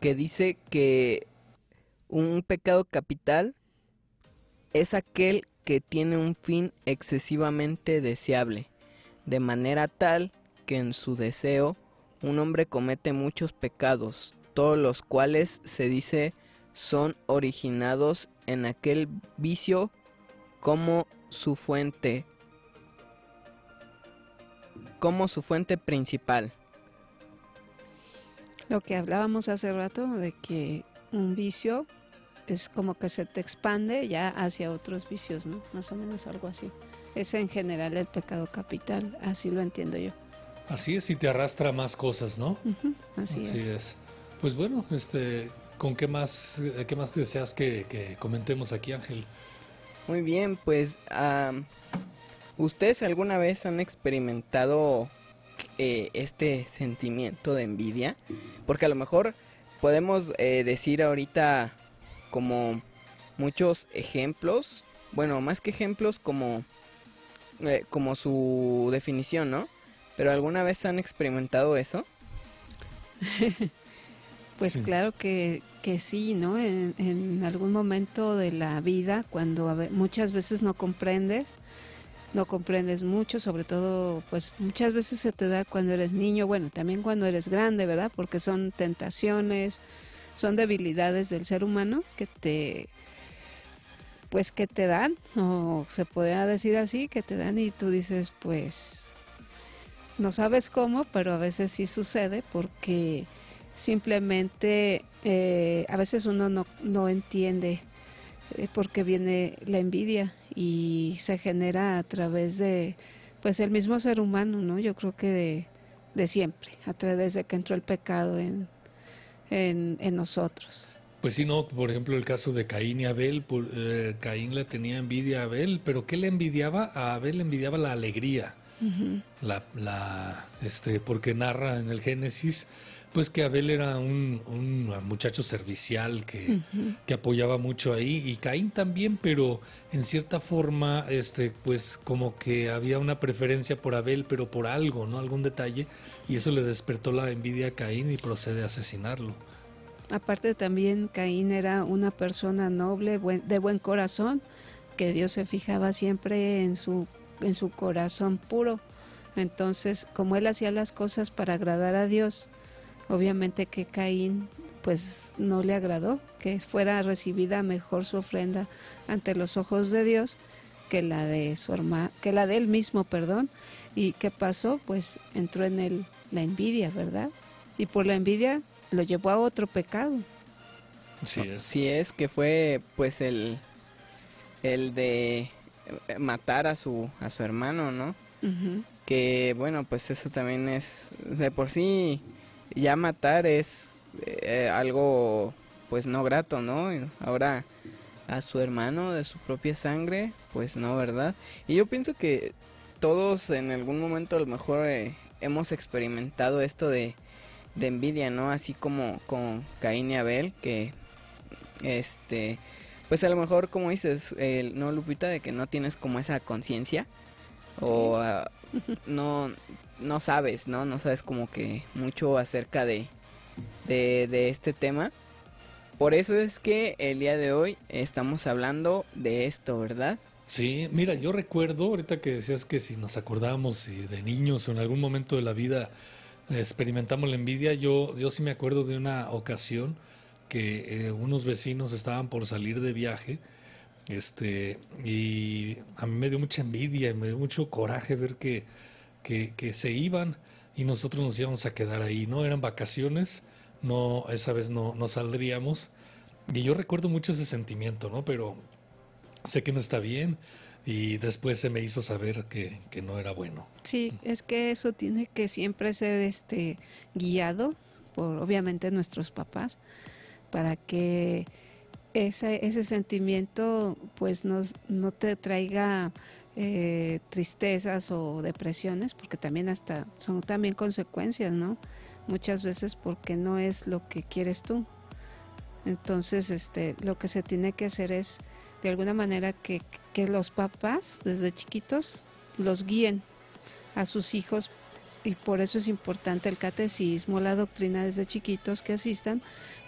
que dice que un pecado capital es aquel que tiene un fin excesivamente deseable, de manera tal que en su deseo un hombre comete muchos pecados, todos los cuales se dice son originados en aquel vicio como su fuente, principal. Lo que hablábamos hace rato de que un vicio es como que se te expande ya hacia otros vicios, ¿no? Más o menos algo así. Es en general el pecado capital, así lo entiendo yo. Así es, y te arrastra más cosas, ¿no? Así Así es. es. Pues bueno, ¿con qué más deseas que comentemos aquí, Ángel? Muy bien, pues ¿ustedes alguna vez han experimentado este sentimiento de envidia? Porque a lo mejor podemos decir ahorita como muchos ejemplos, bueno, más que ejemplos como su definición, ¿no? Pero ¿alguna vez han experimentado eso? Pues Sí. claro que sí, ¿no? En algún momento de la vida, cuando muchas veces no comprendes mucho, sobre todo, pues muchas veces se te da cuando eres niño, bueno, también cuando eres grande, ¿verdad? Porque son tentaciones, son debilidades del ser humano que te dan, o se podría decir así, que te dan y tú dices, pues, no sabes cómo, pero a veces sí sucede porque simplemente a veces uno no entiende por qué viene la envidia y se genera a través de pues el mismo ser humano, ¿no? Yo creo que de siempre, a través de que entró el pecado en nosotros. Pues sí, no, por ejemplo, el caso de Caín y Abel, Caín le tenía envidia a Abel, pero ¿qué le envidiaba? A Abel le envidiaba la alegría, porque narra en el Génesis, pues que Abel era un muchacho servicial que apoyaba mucho ahí, y Caín también, pero en cierta forma, pues como que había una preferencia por Abel, pero por algo, ¿no? Algún detalle, y eso le despertó la envidia a Caín y procede a asesinarlo. Aparte también Caín era una persona noble, de buen corazón, que Dios se fijaba siempre en su corazón puro. Entonces, como él hacía las cosas para agradar a Dios, obviamente que Caín pues no le agradó que fuera recibida mejor su ofrenda ante los ojos de Dios que la de su hermano, que la de él mismo, perdón. ¿Y qué pasó? Pues entró en él la envidia, ¿verdad? Y por la envidia lo llevó a otro pecado. Así es. Si es que fue pues el de matar a su hermano, ¿no? Uh-huh. Que bueno, pues eso también es de por sí, ya matar es algo pues no grato, ¿no? Y ahora a su hermano de su propia sangre, pues no, ¿verdad? Y yo pienso que todos en algún momento a lo mejor hemos experimentado esto de envidia, ¿no? Así como con Caín y Abel, que pues a lo mejor como dices, no, Lupita, de que no tienes como esa conciencia o no sabes, ¿no? No sabes como que mucho acerca de este tema. Por eso es que el día de hoy estamos hablando de esto, ¿verdad? Sí, mira, yo recuerdo ahorita que decías que si nos acordamos si de niños o en algún momento de la vida experimentamos la envidia, yo sí me acuerdo de una ocasión que unos vecinos estaban por salir de viaje, y a mí me dio mucha envidia y me dio mucho coraje ver que se iban y nosotros nos íbamos a quedar ahí, ¿no? Eran vacaciones, no, esa vez no saldríamos. Y yo recuerdo mucho ese sentimiento, ¿no? Pero sé que no está bien y después se me hizo saber que no era bueno. Sí, es que eso tiene que siempre ser guiado por obviamente nuestros papás para que ese sentimiento pues no te traiga tristezas o depresiones, porque también son también consecuencias, ¿no? Muchas veces porque no es lo que quieres tú. Entonces, lo que se tiene que hacer es de alguna manera que los papás desde chiquitos los guíen a sus hijos, y por eso es importante el catecismo, la doctrina desde chiquitos que asistan,